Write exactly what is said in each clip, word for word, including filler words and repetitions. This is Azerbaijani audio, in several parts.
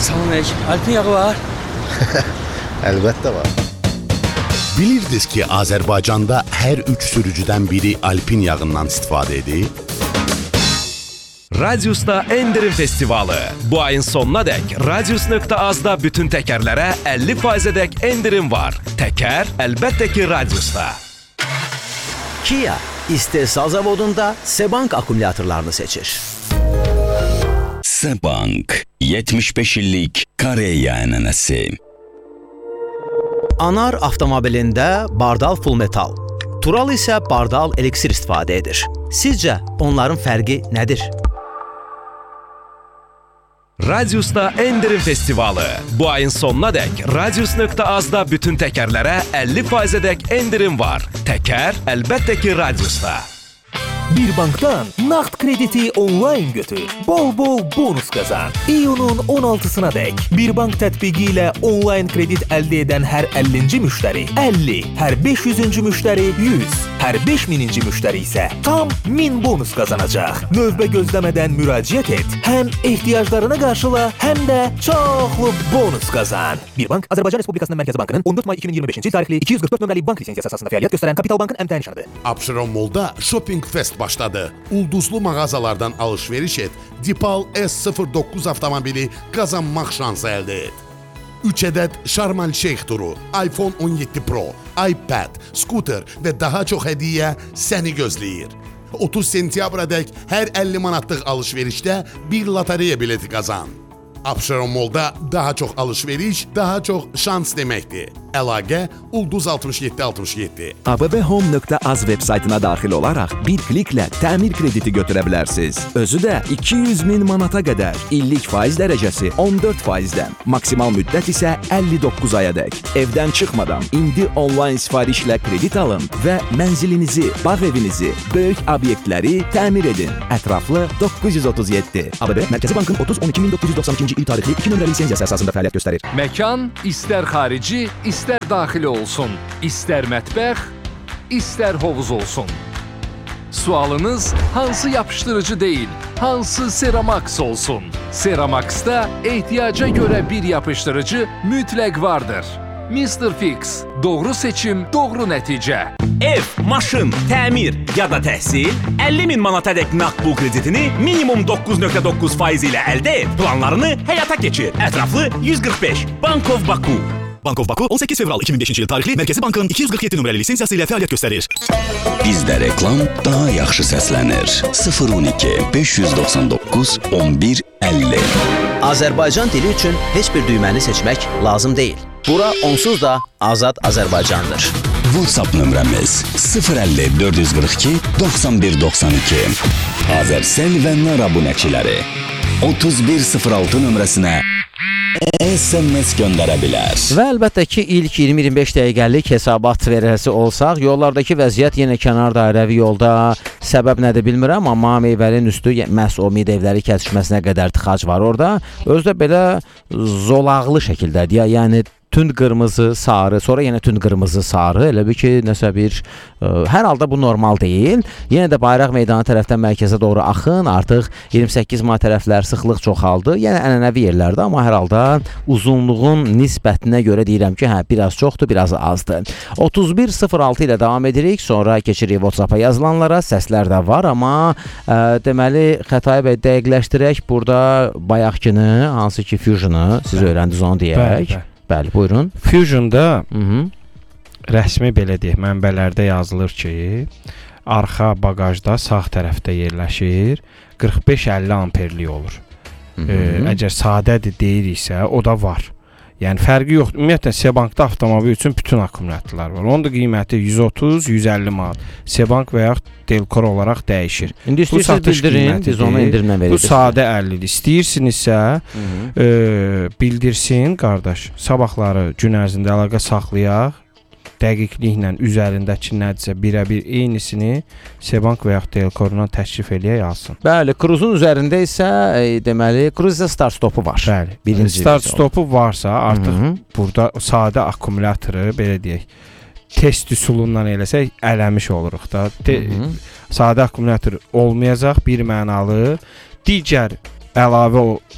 Salamünaleyküm. Alpin yağı var? Əlbəttə var. Bilirdiniz ki, Azərbaycanda hər üç sürücüdən biri Alpin yağından istifadə edir? Radius'ta endirim festivalı. Bu ayın sonuna dek radius nöqtə azda bütün təkərlərə əlli faizə dek endirim var. Təkər əlbəttə ki Radius'ta. Kia istehsal zavodunda Sebank akkumulyatorlarını seçir. Sebank yetmiş beş illik Koreya ənənəsi. Anar avtomobilində Bardal Full Metal, Tural isə Bardal Elixir istifadə edir. Sizcə onların fərqi nədir? Radius'ta endirim festivalı. Bu ayın sonuna dek radius nöqtə azda bütün təkərlərə əlli faizə dek endirim var. Təkər əlbəttə ki Radius'ta. Bir bankdan nağd krediti onlayn götür. Bol-bol bonus qazan. İyunun on altısına dek Bir bank tətbiqi ilə onlayn kredit əldə edən hər əllinci müştəri əlli, hər beş yüzüncü müştəri yüz, hər beş mininci müştəri isə tam min bonus qazanacaq. Növbə gözləmədən müraciət et. Həm ehtiyaclarına qarşıla, həm də çoxlu bonus qazan. Bir bank Azərbaycan Respublikasının Mərkəzi Bankının on dörd may iki min iyirmi beşinci il tarixli iki yüz qırx dörd nömrəli bank lisensiyası əsasında fəaliyyət göstərən Kapital Bankın əmtəə nişanıdır. Abşeron Mall'da Shopping Fest başladı. Ulduzlu mağazalardan alışveriş et. Dipal S sıfır doqquz avtomobili qazanmaq şansı əldə et. üç ədəd Şarmal Şeyx turu, iPhone on yeddi Pro, iPad, skuter və daha çox hədiyyə səni gözləyir. otuz sentyabradək hər əlli manatlıq alışverişdə bir lotereya bileti qazan. Abşeron Mall'da daha çox alışveriş, daha çox şans deməkdir. Əlaqə Ulduz altmış yeddi altmış yeddi. A B B Home nöqtə az veb saytına daxil olaraq bir kliklə təmir krediti götürə bilərsiniz. Özü də iki yüz min manata qədər. İllik faiz dərəcəsi on dörd faizdən. Maksimal müddət isə əlli doqquz ayadək. Evdən çıxmadan indi onlayn sifarişlə kredit alın və mənzilinizi, bağ evinizi, böyük obyektləri təmir edin. Ətraflı doqquz yüz otuz yeddi. A B B Mərkəzi Bankın otuz on iki min doqquz yüz doxsan ikinci il tarixli iki nömrəli lisenziyası əsasında fəaliyyət göstərir. Məkan istər xarici, istər daxili olsun, istər mətbəx, istər hovuz olsun. Sualınız hansı yapışdırıcı deyil, hansı Seramax olsun? Seramax'da ehtiyaca görə bir yapışdırıcı mütləq vardır. mister Fix, doğru seçim, doğru nəticə. Ev, maşın, təmir ya da təhsil, əlli min manatadək nağd pul kreditini minimum doqquz nöqtə doqquz faiz ilə əldə et. Planlarını həyata keçir. Ətraflı yüz qırx beş. Bank of Baku. Bank of Baku on səkkiz fevral iki min beşinci il tarixli Mərkəzi Bankın iki yüz qırx yeddi nömrəli lisensiyası ilə fəaliyyət göstərir. Bizdə reklam daha yaxşı səslənir. sıfır on iki beş yüz doxsan doqquz on bir əlli. Azərbaycan dili üçün heç bir düyməni seçmək lazım deyil. Bura onsuz da Azad Azərbaycandır. WhatsApp nömrəmiz sıfır əlli dörd yüz qırx iki doxsan bir doxsan iki. Azercell və Nar abunəçiləri otuz bir sıfır altı nömrəsinə S M S göndərə bilər. Və əlbəttə ki, ilk iyirmi iyirmi beş dəqiqəlik hesabat verəsi olsaq, yollardakı vəziyyət yenə kənar dairəvi yolda. Səbəb nədir bilmirəm, amma meyvənin üstü məhz o mid evləri kəsişməsinə qədər tıxac var orada. Özdə belə zolaqlı şəkildədir. Yəni tünd qırmızı, sarı, sonra yenə tünd qırmızı, sarı. Elə bir ki, nəsə bir ə, hər halda bu normal deyil. Yenə də Bayraq meydanı tərəfdən mərkəzə doğru axın, artıq iyirmi səkkiz may tərəflər sıxlıq çoxaldı. Yəni ənənəvi yerlərdə, amma hər halda uzunluğun nisbətinə görə deyirəm ki, hə, biraz çoxdur, biraz azdır. otuz bir sıfır altı ilə davam edirik, sonra keçirik WhatsApp-a yazılanlara. Səslər də var, amma ə, deməli, Xətai bəy dəqiqləşdirək. Burada bayaqkini, hansı ki Fusion-ı siz öyrəndiniz onu deyək. Bəli, bəli. Bəli, buyurun. Fusion-da rəsmi belə deyək, mənbələrdə yazılır ki, arxa bagajda sağ tərəfdə yerləşir, qırx beş əlli amperlik olur. E, əgər sadədir deyiriksə, o da var. Yəni fərqi yoxdur. Ümumiyyətlə Sebankda avtomobil üçün bütün akkumulyatorlar var. Onun da qiyməti yüz otuz yüz əlli manat. Sebank və yaxud Delcor olaraq dəyişir. İndi istəyirsiniz bildirin, biz onu endirmə veririk. Bu sadə əllidir. İstəyirsinizsə e, bildirsin qardaş. Sabahları gün ərzində əlaqə saxlayaq. Dəqiqliklə üzərindəki nədirsə birə-bir eynisini Sebank və yaxud Delcor'dan təklif eləyək alsın. Bəli, Cruise-un üzərində isə e, deməli Cruise-da start stopu var. Bəli. Birinci start stopu varsa, artıq Hı -hı. burada sadə akkumulatoru belə deyək, test üsulundan eləsək ələmiş oluruq da. Te, sadə akkumulyator olmayacaq, bir mənalı. Digər əlavə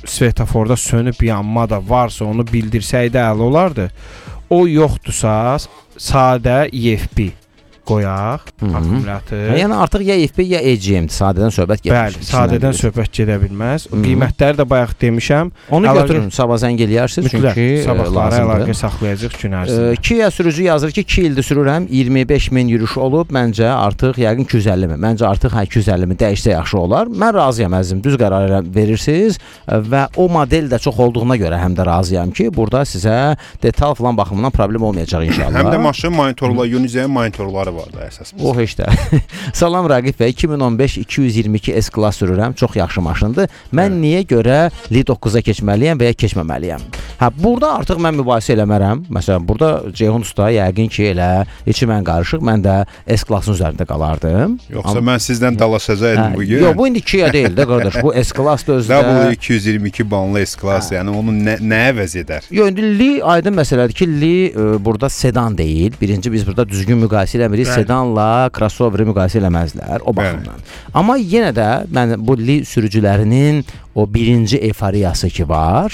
svetoforda sönüb yanma da varsa onu bildirsəydə əla olardı. O yoxdursa, sadə E F B qoyaq, akkumulyator. Yəni artıq ya E F B ya E C M sadədən söhbət gedir. Bəli, sadədən söhbət gedə bilməz. Qiymətləri də bayaq demişəm. Onu götürün, sabah zəng eləyərsiniz çünki sabahlara əlaqə saxlayacağıq gün ərzində. Kia sürücü yazır ki, iki ildir sürürəm, iyirmi beş min yürüş olub, məncə artıq yəqin iki yüz əlli min. Məncə artıq iki yüz əlli min dəyişsə yaxşı olar. Mən razıyam əzizim, düz qərar verirsiniz və o model də çox olduğuna görə həm də razıyam ki, burada sizə detal falan baxımından problem olmayacaq inşallah. Həm də maşın monitorlar, Unizm monitorları var da əsas. O heç də. Salam Raqib bəy, iki min on beş iki yüz iyirmi iki S-Class sürürəm. Çox yaxşı maşındır. Mən evet. niyə görə Li doqquza keçməliyəm və ya keçməməliyəm? Hə, burada artıq mən mübahisə eləmərəm. Məsələn, burada Ceyhun usta yəqin ki, elə içi mən qarışıq. Mən də S-Class-ın üzərində qalardım. Yoxsa Amma, mən sizdən dalaşacaqdım bu gün. Yox, bu indi Kia deyil də qardaş. Bu S-Class da özdə. W iki yüz iyirmi iki banlı S-Class, yəni onu nə, nəyə vəz edər? Yox, indi Li aydın məsələdir ki, Li e, burada sedan deyil. Birinci biz burada düzgün müqayisə eləmirik. Sedanla crossoveri müqayisə eləməzlər o baxımdan. Bəli. Amma yenə də mən bu Li sürücülərinin o birinci eyfariyası ki var,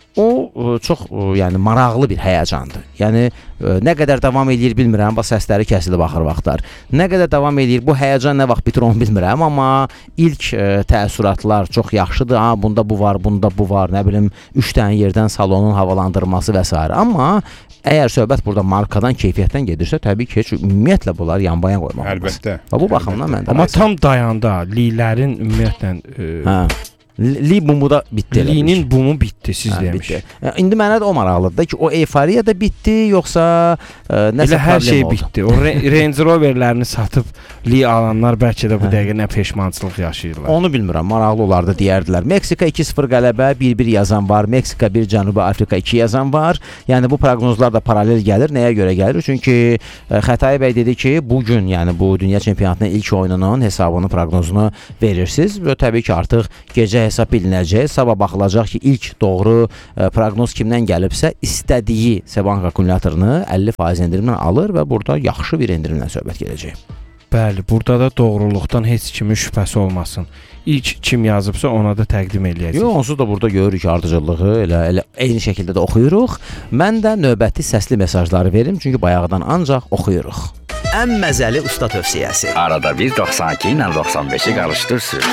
o çox yəni maraqlı bir həyəcandır. Yəni nə qədər davam eləyir bilmirəm, bax səsləri kəsilib axır vaxtlar. Nə qədər davam eləyir, bu həyəcan nə vaxt bitir onu bilmirəm, amma ilk ə, təəssüratlar çox yaxşıdır. Ha, bunda bu var, bunda bu var, nə bilim, üç dənə yerdən salonun havalandırması və s. Amma əgər söhbət burada markadan, keyfiyyətdən gedirsə, təbii ki, heç ümumiyyətlə bunlar yan-bayan qoymaq olmaz. Əlbəttə. Bu baxımdan mən də Amma tam dayanda Lilərin ümumiyyətlə ə, hə. Li bumu da bitdi. Linin bumu bitdi, siz hə, demiş. Bitdi. İndi mənə də o maraqlıdır ki, o eyfariya da bitdi, yoxsa ə, nəsə elə hər şey oldu? bitdi. O Range Roverlərini satıb Li alanlar bəlkə də bu dəqiqə nə peşmançılıq yaşayırlar. Onu bilmirəm, maraqlı olardı deyərdilər. Meksika iki sıfır qələbə, bir bir yazan var. Meksika bir, Cənubi Afrika iki yazan var. Yəni bu proqnozlar da paralel gəlir. Nəyə görə gəlir? Çünki ə, Xətai bəy dedi ki, bu gün, yəni bu dünya çempionatının ilk oyununun hesabını, proqnozunu verirsiniz və təbii ki, artıq gecə hesab bilinəcək. Sabah baxılacaq ki, ilk doğru ə, proqnoz kimdən gəlibsə, istədiyi Sebank akkumulyatorunu əlli faiz endirimlə alır və burada yaxşı bir endirimlə söhbət gələcək. Bəli, burada da doğruluqdan heç kimin şübhəsi olmasın. İlk kim yazıbsa ona da təqdim eləyəcək. Yox, onsuz da burada görürük ardıcıllığı, elə elə eyni şəkildə də oxuyuruq. Mən də növbəti səsli mesajları verim, çünki bayaqdan ancaq oxuyuruq. Ən məzəli usta tövsiyəsi. Arada bir doxsan iki ilə doxsan beşi qarışdır sür.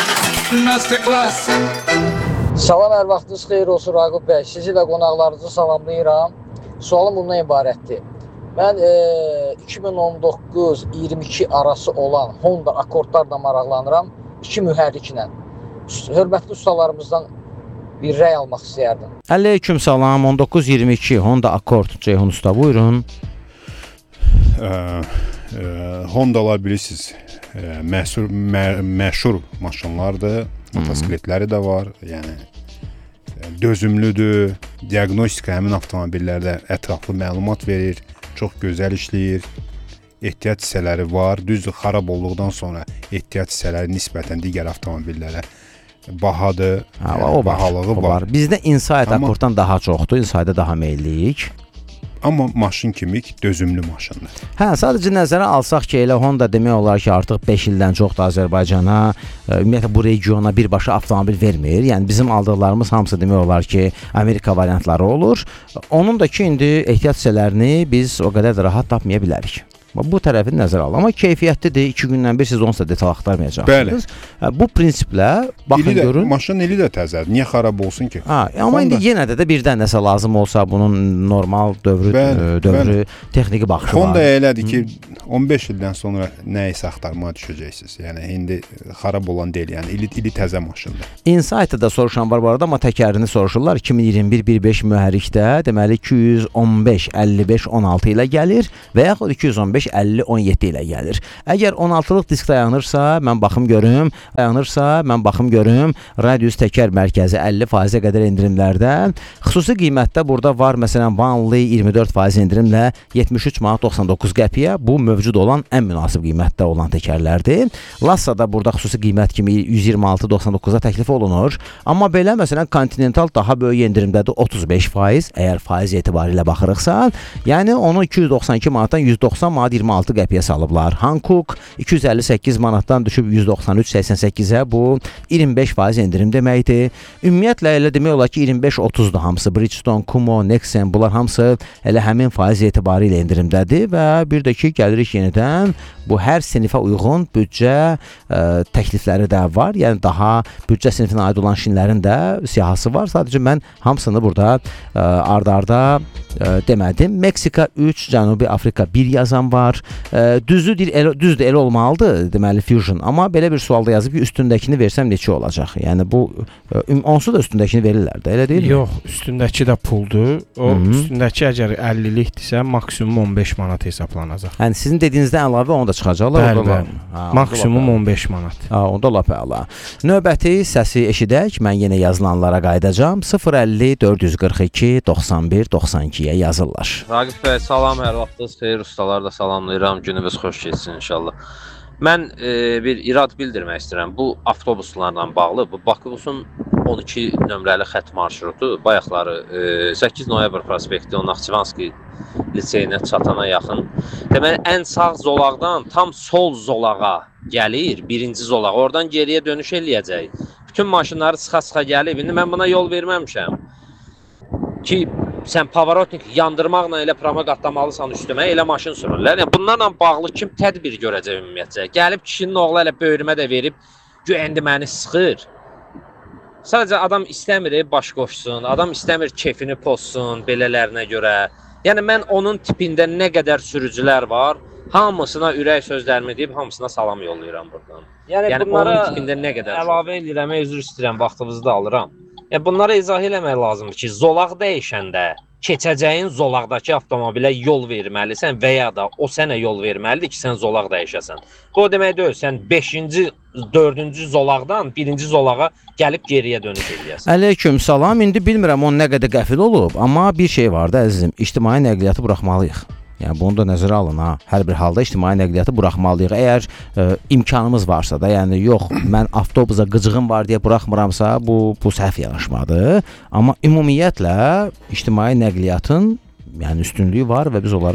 Salam, hər vaxtınız xeyir olsun Raqib bəy. Sizi və qonaqlarınızı salamlayıram. Sualım bundan ibarətdir. Mən e, iki min on doqquz iyirmi iki arası olan Honda Accordlarla maraqlanıram, iki mühərriklə. Hörmətli ustalarımızdan bir rəy almaq istəyərdim. Əleyküm salam, on doqquz iyirmi iki Honda Accord, Ceyhun usta, buyurun. Ə, ə, Hondalar bilirsiniz, ə, məşhur, mə, məşhur maşınlardır, motosikletləri də var, yəni dözümlüdür, diaqnostika həmin avtomobillərdə ətraflı məlumat verir, çox gözəl işləyir, ehtiyat hissələri var, düzdür, xarab olduqdan sonra ehtiyat hissələri nisbətən digər avtomobillərə bahadır, ha, yəni, o bahalığı var. var. Bizdə Insight Accorddan daha çoxdur, Insight'a daha meyilliyik. Amma maşın kimi dözümlü maşındır. Hə, sadəcə nəzərə alsaq ki, elə Honda demək olar ki, artıq beş ildən çoxdur Azərbaycana, ümumiyyətlə bu regiona birbaşa avtomobil vermir. Yəni bizim aldıqlarımız hamısı demək olar ki, Amerika variantları olur. Onun da ki, indi ehtiyat hissələrini biz o qədər də rahat tapmaya bilərik. Bu tərəfini nəzərə al. Amma keyfiyyətlidir. iki gündən bir siz onsa detal axtarmayacaqsınız. Bəli. Bu prinsiplə baxın ili də, görün. Maşın eli də təzədir. Niyə xarab olsun ki? Ha, amma Honda... indi yenə də, də birdən nəsə lazım olsa bunun normal dövrü, bəli, dövrü bəli. Texniki baxışı Honda var. Honda elədir ki, on beş ildən sonra nəyisə axtarmaya düşəcəksiniz. Yəni indi xarab olan deyil. Yəni ili, ili təzə maşındır. Insight-da soruşan var bu arada, amma təkərini soruşurlar. iki min iyirmi bir bir beş mühərrikdə deməli iki yüz on beş əlli beş on altı ilə gəlir və yaxud iki yüz on beş əlli on yeddi ilə gəlir. Əgər on altılıq disk dayanırsa, mən baxım görüm, dayanırsa, mən baxım görüm, radius təkər mərkəzi əlli faizə qədər endirimlərdən, xüsusi qiymətdə burada var, məsələn, Vanli iyirmi dörd faiz endirimlə yetmiş üç manat doxsan doqquz qəpiyə, bu mövcud olan ən münasib qiymətdə olan təkərlərdir. Lassada burada xüsusi qiymət kimi yüz iyirmi altı doxsan doqquza təklif olunur, amma belə, məsələn, Continental daha böyük endirimdədir, otuz beş faiz, əgər faiz etibarilə baxırıqsa, yəni onu iki yüz doxsan iki manatdan yüz doxsan manat manat iyirmi altı qəpiyə salıblar. Hankook iki yüz əlli səkkiz manatdan düşüb yüz doxsan üç səksən səkkizə, bu iyirmi beş faiz endirim deməkdir. Ümumiyyətlə elə demək olar ki, iyirmi beş otuzdur hamısı. Bridgestone, Kumo, Nexen, bunlar hamısı elə həmin faiz etibarı ilə endirimdədir və bir də ki, gəlirik yenidən bu hər sinifə uyğun büdcə ə, təklifləri də var. Yəni daha büdcə sinifinə aid olan şinlərin də siyahısı var. Sadəcə mən hamısını burada ə, arda-arda ə, demədim. Meksika üç, Cənubi Afrika bir yazan var. Ə, düzdür, el, düzdür, elə olmalıdır, deməli Fusion. Amma belə bir sualda yazıb ki, üstündəkini versəm neçə olacaq? Yəni bu ə, onsuz da üstündəkini verirlər də, elə deyil mi? Yox, üstündəki də puldur. O Hı-hı. üstündəki əgər əllilikdirsə maksimum on beş manat hesablanacaq. Yəni sizin dediyinizdən əlavə onu da çıxacaqlar. Bəli, bəli. Ha, maksimum on beş manat. Ha, onda lap əla. Növbəti səsi eşidək. Mən yenə yazılanlara qayıdacağam. sıfır əlli dörd yüz qırx iki doxsan bir doxsan ikiyə yazırlar. Raqif bəy, salam, hər vaxtınız xeyir, ustalar da salamlayıram. Gününüz xoş keçsin inşallah. Mən e, bir irad bildirmək istəyirəm. Bu avtobuslarla bağlı, bu Bakıbusun on iki nömrəli xətt marşrutu bayaqları e, səkkiz noyabr prospekti Naxçıvanski liseyinə çatana yaxın. Deməli, ən sağ zolaqdan tam sol zolağa gəlir, birinci zolağa. Oradan geriyə dönüş eləyəcək. Bütün maşınları sıxa-sıxa gəlib. İndi mən buna yol verməmişəm ki, sən pavarotnik yandırmaqla elə prama qatlamalısan üstümə, elə maşın sürürlər. Yəni, bunlarla bağlı kim tədbir görəcək ümumiyyətcə? Gəlib kişinin oğlu elə böyrümə də verib, güəndi məni sıxır. Sadəcə adam istəmir baş qoşsun, adam istəmir keyfini pozsun belələrinə görə. Yəni, mən onun tipində nə qədər sürücülər var, hamısına ürək sözlərimi deyib, hamısına salam yollayıram buradan. Yəni, yəni bunlara onun tipində nə qədər əlavə edirəm, üzr istəyirəm, vaxtınızı da alıram. Yəni, bunlara izah eləmək lazımdır ki, zolaq dəyişəndə keçəcəyin zolaqdakı avtomobilə yol verməlisən və ya da o sənə yol verməlidir ki, sən zolaq dəyişəsən. Bu demək deyil, sən beşinci, dördüncü zolaqdan birinci zolağa gəlib geriyə dönüş edəcəksən. Əleyküm salam. İndi bilmirəm onun nə qədər qəfil olub, amma bir şey var da əzizim, ictimai nəqliyyatı buraxmalıyıq. Yəni bunu da nəzərə alın ha. Hər bir halda ictimai nəqliyyatı buraxmalıyıq. Əgər ə, imkanımız varsa da, yəni yox, mən avtobusa qıcığım var deyə buraxmıramsa, bu bu səhv yanaşmadır. Amma ümumiyyətlə ictimai nəqliyyatın yəni üstünlüyü var və biz onları